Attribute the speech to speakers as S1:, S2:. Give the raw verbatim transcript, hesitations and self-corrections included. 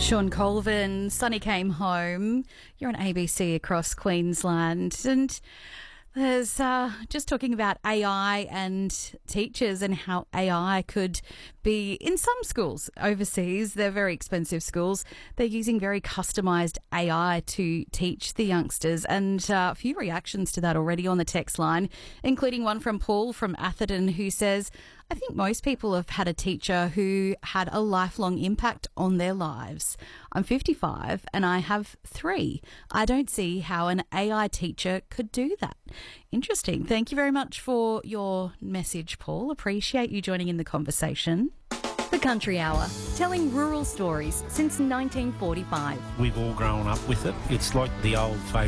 S1: Sean Colvin, Sonny came home. You're on A B C across Queensland. And there's uh, just talking about A I and teachers and how A I could be in some schools overseas. They're very expensive schools. They're using very customised A I to teach the youngsters, and uh, a few reactions to that already on the text line, including one from Paul from Atherton, who says, I think most people have had a teacher who had a lifelong impact on their lives. I'm fifty-five and I have three. I don't see how an A I teacher could do that. Interesting. Thank you very much for your message, Paul. Appreciate you joining in the conversation.
S2: The Country Hour, telling rural stories since nineteen forty-five.
S3: We've all grown up with it. It's like the old favourite